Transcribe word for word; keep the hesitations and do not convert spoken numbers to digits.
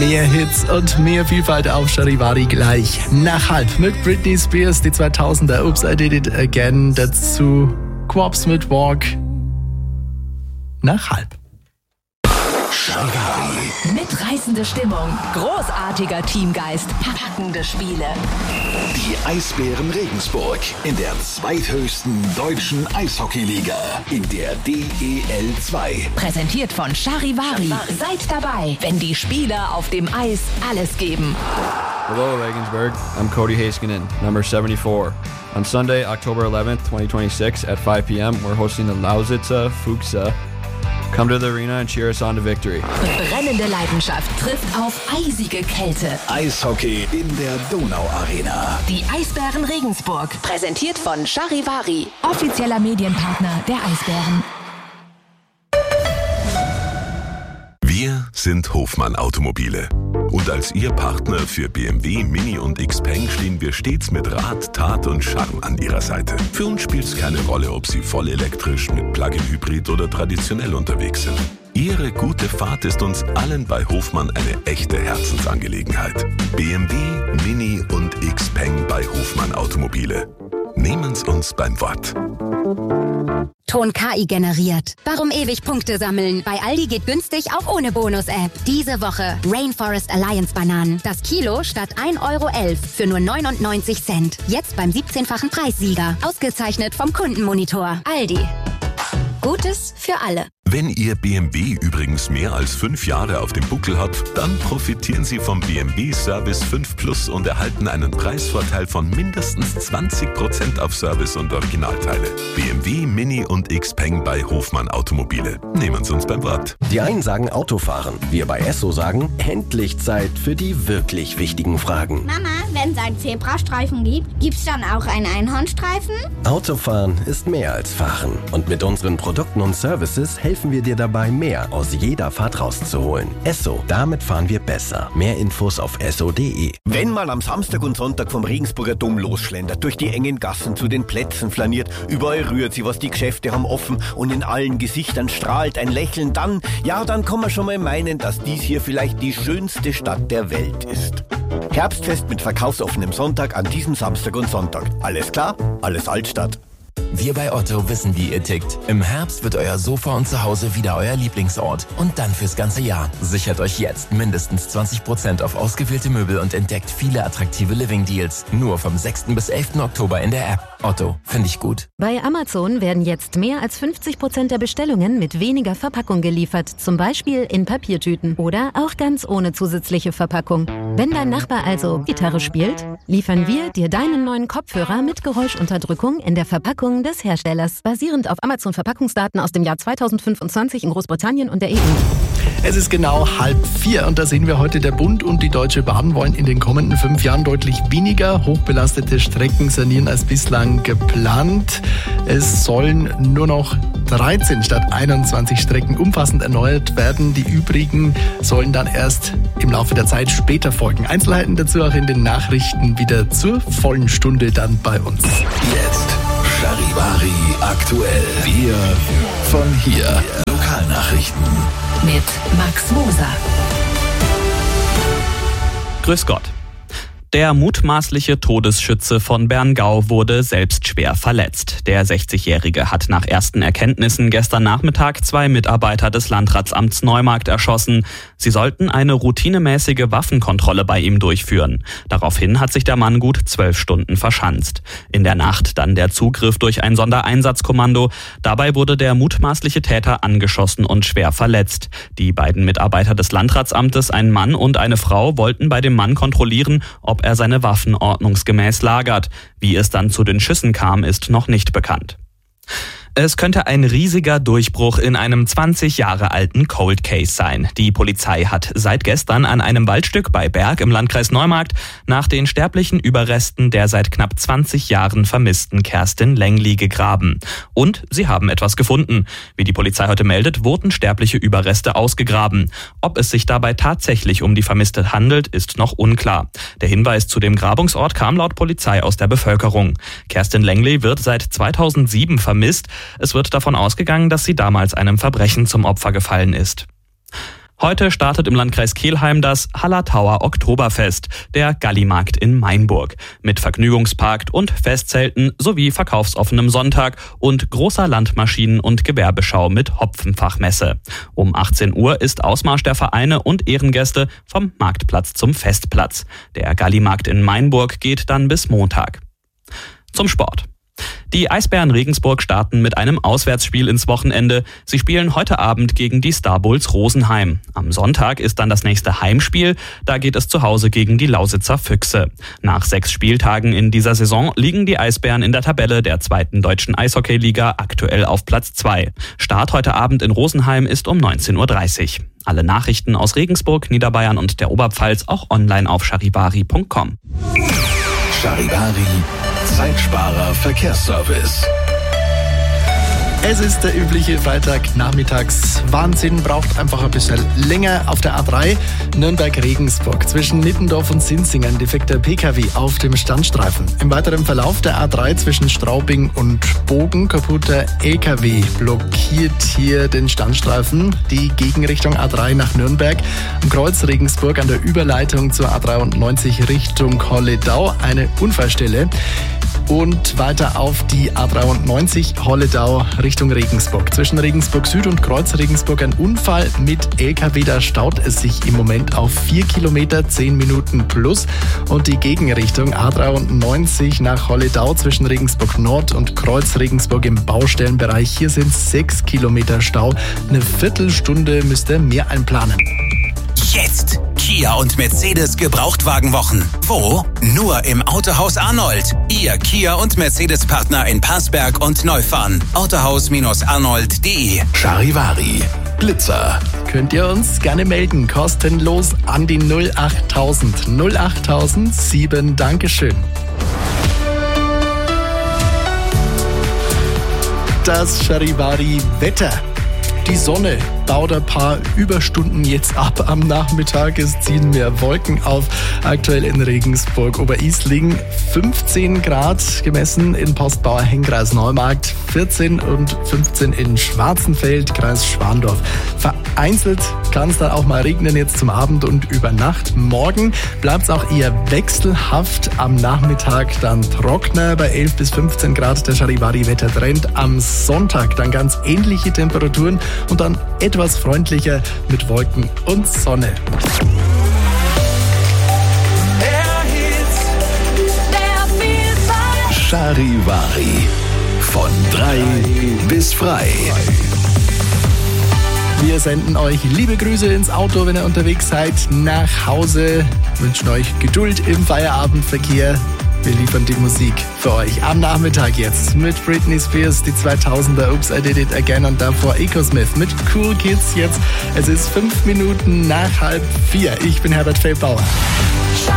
Mehr Hits und mehr Vielfalt auf Charivari gleich nach halb. Mit Britney Spears, die zweitausender, Oops, I Did It Again. Dazu Quops mit Walk nach halb. Charivari. Mitreißende Stimmung, großartiger Teamgeist, packende Spiele. Die Eisbären Regensburg in der zweithöchsten deutschen Eishockeyliga, in der D E L zwei. Präsentiert von Charivari. Seid dabei, wenn die Spieler auf dem Eis alles geben. Hello Regensburg, I'm Cody Heiskanen, number seventy-four. On Sunday, October eleventh, twenty twenty-six at five p.m. we're hosting the Lausitzer Fuchsa. Come to the arena and cheer us on to victory. Brennende Leidenschaft trifft auf eisige Kälte. Eishockey in der Donau-Arena. Die Eisbären Regensburg. Präsentiert von Charivari. Offizieller Medienpartner der Eisbären. Wir sind Hofmann Automobile. Und als Ihr Partner für B M W, Mini und Xpeng stehen wir stets mit Rat, Tat und Charme an Ihrer Seite. Für uns spielt es keine Rolle, ob Sie voll elektrisch, mit Plug-in-Hybrid oder traditionell unterwegs sind. Ihre gute Fahrt ist uns allen bei Hofmann eine echte Herzensangelegenheit. B M W, Mini und Xpeng bei Hofmann Automobile. Nehmen's uns beim Wort. Ton K I generiert. Warum ewig Punkte sammeln? Bei Aldi geht günstig auch ohne Bonus-App. Diese Woche Rainforest Alliance Bananen. Das Kilo statt ein Euro elf für nur neunundneunzig Cent. Jetzt beim siebzehnfachen Preissieger. Ausgezeichnet vom Kundenmonitor. Aldi. Gutes für alle. Wenn Ihr B M W übrigens mehr als fünf Jahre auf dem Buckel hat, dann profitieren Sie vom B M W Service fünf Plus und erhalten einen Preisvorteil von mindestens zwanzig Prozent auf Service und Originalteile. B M W, Mini und Xpeng bei Hofmann Automobile. Nehmen Sie uns beim Wort. Die einen sagen Autofahren, wir bei Esso sagen, endlich Zeit für die wirklich wichtigen Fragen. Mama, wenn es einen Zebrastreifen gibt, gibt's dann auch einen Einhornstreifen? Autofahren ist mehr als Fahren. Und mit unseren Produkten und Services helfen wir dir dabei, mehr aus jeder Fahrt rauszuholen. Esso, damit fahren wir besser. Mehr Infos auf esso punkt de. Wenn man am Samstag und Sonntag vom Regensburger Dom losschlendert, durch die engen Gassen zu den Plätzen flaniert, überall rührt sie was, die Geschäfte haben offen und in allen Gesichtern strahlt ein Lächeln, dann, ja, dann kann man schon mal meinen, dass dies hier vielleicht die schönste Stadt der Welt ist. Herbstfest mit verkaufsoffenem Sonntag an diesem Samstag und Sonntag. Alles klar? Alles Altstadt. Wir bei Otto wissen, wie ihr tickt. Im Herbst wird euer Sofa und Zuhause wieder euer Lieblingsort. Und dann fürs ganze Jahr. Sichert euch jetzt mindestens zwanzig Prozent auf ausgewählte Möbel und entdeckt viele attraktive Living-Deals. Nur vom sechsten bis elften Oktober in der App. Otto, finde ich gut. Bei Amazon werden jetzt mehr als fünfzig Prozent der Bestellungen mit weniger Verpackung geliefert. Zum Beispiel in Papiertüten oder auch ganz ohne zusätzliche Verpackung. Wenn dein Nachbar also Gitarre spielt, liefern wir dir deinen neuen Kopfhörer mit Geräuschunterdrückung in der Verpackung des Herstellers, basierend auf Amazon-Verpackungsdaten aus dem Jahr zweitausendfünfundzwanzig in Großbritannien und der E U. Es ist genau halb vier und da sehen wir heute, der Bund und die Deutsche Bahn wollen in den kommenden fünf Jahren deutlich weniger hochbelastete Strecken sanieren als bislang geplant. Es sollen nur noch dreizehn statt einundzwanzig Strecken umfassend erneuert werden. Die übrigen sollen dann erst im Laufe der Zeit später folgen. Einzelheiten dazu auch in den Nachrichten wieder zur vollen Stunde dann bei uns. Jetzt Charivari aktuell. Wir von hier. Lokalnachrichten. Mit Max Moser. Grüß Gott. Der mutmaßliche Todesschütze von Berngau wurde selbst schwer verletzt. Der sechzigjährige hat nach ersten Erkenntnissen gestern Nachmittag zwei Mitarbeiter des Landratsamts Neumarkt erschossen. Sie sollten eine routinemäßige Waffenkontrolle bei ihm durchführen. Daraufhin hat sich der Mann gut zwölf Stunden verschanzt. In der Nacht dann der Zugriff durch ein Sondereinsatzkommando. Dabei wurde der mutmaßliche Täter angeschossen und schwer verletzt. Die beiden Mitarbeiter des Landratsamtes, ein Mann und eine Frau, wollten bei dem Mann kontrollieren, ob er seine Waffen ordnungsgemäß lagert. Wie es dann zu den Schüssen kam, ist noch nicht bekannt. Es könnte ein riesiger Durchbruch in einem zwanzig Jahre alten Cold Case sein. Die Polizei hat seit gestern an einem Waldstück bei Berg im Landkreis Neumarkt nach den sterblichen Überresten der seit knapp zwanzig Jahren vermissten Kerstin Längli gegraben. Und sie haben etwas gefunden. Wie die Polizei heute meldet, wurden sterbliche Überreste ausgegraben. Ob es sich dabei tatsächlich um die Vermisste handelt, ist noch unklar. Der Hinweis zu dem Grabungsort kam laut Polizei aus der Bevölkerung. Kerstin Längli wird seit zweitausendsieben vermisst. Es wird davon ausgegangen, dass sie damals einem Verbrechen zum Opfer gefallen ist. Heute startet im Landkreis Kelheim das Hallertauer Oktoberfest, der Gallimarkt in Mainburg. Mit Vergnügungspark und Festzelten sowie verkaufsoffenem Sonntag und großer Landmaschinen- und Gewerbeschau mit Hopfenfachmesse. Um achtzehn Uhr ist Ausmarsch der Vereine und Ehrengäste vom Marktplatz zum Festplatz. Der Gallimarkt in Mainburg geht dann bis Montag. Zum Sport. Die Eisbären Regensburg starten mit einem Auswärtsspiel ins Wochenende. Sie spielen heute Abend gegen die Star Bulls Rosenheim. Am Sonntag ist dann das nächste Heimspiel. Da geht es zu Hause gegen die Lausitzer Füchse. Nach sechs Spieltagen in dieser Saison liegen die Eisbären in der Tabelle der zweiten deutschen Eishockeyliga aktuell auf Platz zwei. Start heute Abend in Rosenheim ist um neunzehn Uhr dreißig. Alle Nachrichten aus Regensburg, Niederbayern und der Oberpfalz auch online auf charivari punkt com. Charivari Zeitsparer Verkehrsservice. Es ist der übliche Freitagnachmittags-Wahnsinn, braucht einfach ein bisschen länger auf der A drei Nürnberg-Regensburg. Zwischen Nittendorf und Sinzing ein defekter P K W auf dem Standstreifen. Im weiteren Verlauf der A drei zwischen Straubing und Bogen kaputter L K W blockiert hier den Standstreifen. Die Gegenrichtung A drei nach Nürnberg. Am Kreuz Regensburg an der Überleitung zur A dreiundneunzig Richtung Holledau eine Unfallstelle. Und weiter auf die A dreiundneunzig Holledau Richtung Regensburg. Zwischen Regensburg Süd und Kreuz Regensburg ein Unfall mit L K W. Da staut es sich im Moment auf vier Kilometer, zehn Minuten plus. Und die Gegenrichtung A dreiundneunzig nach Holledau zwischen Regensburg Nord und Kreuz Regensburg im Baustellenbereich. Hier sind sechs Kilometer Stau. Eine Viertelstunde müsst ihr mehr einplanen. Jetzt Kia und Mercedes Gebrauchtwagenwochen. Wo? Nur im Autohaus Arnold. Ihr Kia und Mercedes Partner in Passberg und Neufahren. Autohaus Arnold punkt de. Charivari Blitzer. Könnt ihr uns gerne melden. Kostenlos an die null achttausend null achttausend sieben. Dankeschön. Das Charivari Wetter. Die Sonne baut ein paar Überstunden jetzt ab am Nachmittag. Es ziehen mehr Wolken auf. Aktuell in Regensburg Oberisling fünfzehn Grad gemessen in Postbauer Hennkreis Neumarkt, vierzehn und fünfzehn in Schwarzenfeld, Kreis Schwandorf. Vereinzelt kann es dann auch mal regnen jetzt zum Abend und über Nacht. Morgen bleibt es auch eher wechselhaft. Am Nachmittag dann trockener bei elf bis fünfzehn Grad. Der Charivari-Wettertrend. Am Sonntag dann ganz ähnliche Temperaturen und dann etwas freundlicher mit Wolken und Sonne. Charivari. Von drei bis frei. Wir senden euch liebe Grüße ins Auto, wenn ihr unterwegs seid, nach Hause. Wünschen euch Geduld im Feierabendverkehr. Wir liefern die Musik für euch am Nachmittag jetzt mit Britney Spears, die zweitausender, Oops, I Did It Again und davor Ecosmith mit Cool Kids jetzt. Es ist fünf Minuten nach halb vier. Ich bin Herbert Feldbauer.